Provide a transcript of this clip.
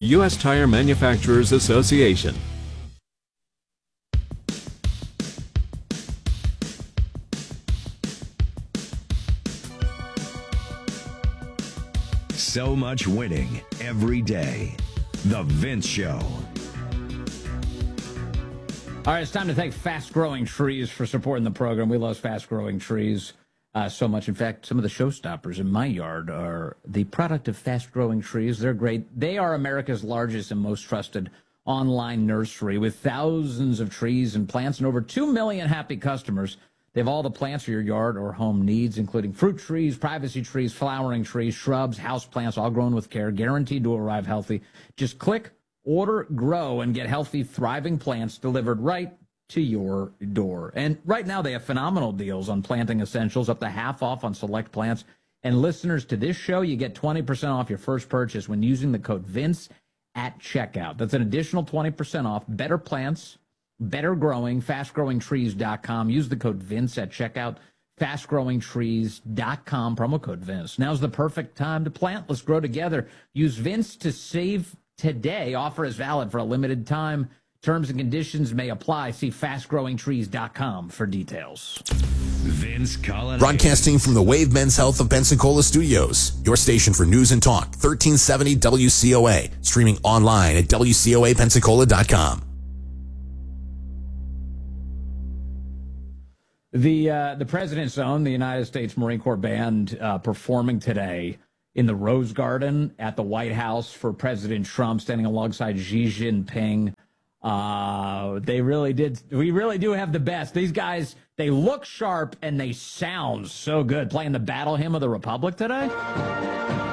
U.S. Tire Manufacturers Association. So much winning every day. The Vince Show. All right, it's time to thank Fast Growing Trees for supporting the program. We love Fast Growing Trees so much. In fact, some of the showstoppers in my yard are the product of Fast Growing Trees. They're great. They are America's largest and most trusted online nursery with thousands of trees and plants and over 2 million happy customers. They have all the plants your yard or home needs, including fruit trees, privacy trees, flowering trees, shrubs, house plants, all grown with care, guaranteed to arrive healthy. Just click, order, grow, and get healthy, thriving plants delivered right to your door. And right now they have phenomenal deals on planting essentials, up to half off on select plants. And listeners to this show, you get 20% off your first purchase when using the code Vince at checkout. That's an additional 20% off. Better plants, better growing, fastgrowingtrees.com. Use the code Vince at checkout. Fastgrowingtrees.com, promo code Vince. Now's the perfect time to plant. Let's grow together. Use Vince to save today. Offer is valid for a limited time. Terms and conditions may apply. See fastgrowingtrees.com for details. Vince Colonnese. Broadcasting from the Wave Men's Health of Pensacola Studios, your station for news and talk, 1370 WCOA. Streaming online at WCOAPensacola.com. The President's Own, the United States Marine Corps Band, performing today in the Rose Garden at the White House for President Trump, standing alongside Xi Jinping. We really do have the best. These guys, they look sharp and they sound so good. Playing the Battle Hymn of the Republic today.